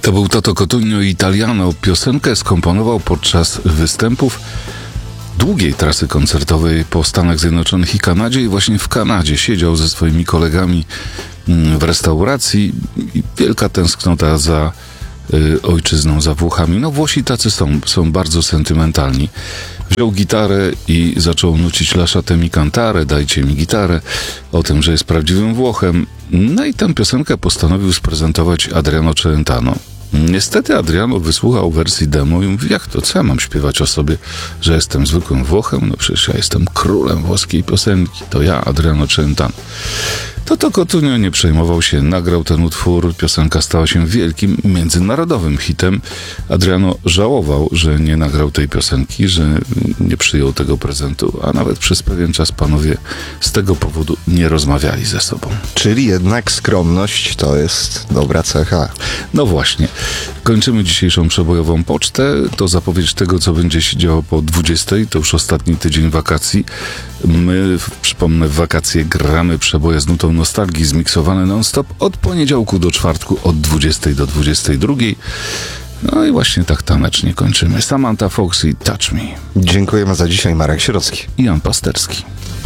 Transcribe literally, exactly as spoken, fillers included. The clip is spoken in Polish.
To był Toto Cotugno i Italiano. Piosenkę skomponował podczas występów długiej trasy koncertowej po Stanach Zjednoczonych i Kanadzie i właśnie w Kanadzie siedział ze swoimi kolegami w restauracji i wielka tęsknota za y, ojczyzną, za Włochami. No Włosi tacy są, są bardzo sentymentalni. Wziął gitarę i zaczął nucić Lasciate mi cantare, dajcie mi gitarę, o tym, że jest prawdziwym Włochem. No i tę piosenkę postanowił sprezentować Adriano Celentano. Niestety Adriano wysłuchał wersji demo i mówi, jak to, co ja mam śpiewać o sobie, że jestem zwykłym Włochem? No przecież ja jestem królem włoskiej piosenki, to ja, Adriano Celentano. Toto Cotugno nie przejmował się, nagrał ten utwór, piosenka stała się wielkim, międzynarodowym hitem. Adriano żałował, że nie nagrał tej piosenki, że nie przyjął tego prezentu, a nawet przez pewien czas panowie z tego powodu nie rozmawiali ze sobą. Czyli jednak skromność to jest dobra cecha. No właśnie. Kończymy dzisiejszą przebojową pocztę. To zapowiedź tego, co będzie się działo po dwudziestej. To już ostatni tydzień wakacji. My, przypomnę, w wakacje gramy przeboje z nutą nostalgii zmiksowane non-stop od poniedziałku do czwartku od dwudziestej do dwudziestej drugiej. No i właśnie tak tanecznie kończymy. Samantha Fox i Touch Me. Dziękujemy za dzisiaj, Marek Sierocki i Jan Pasterski.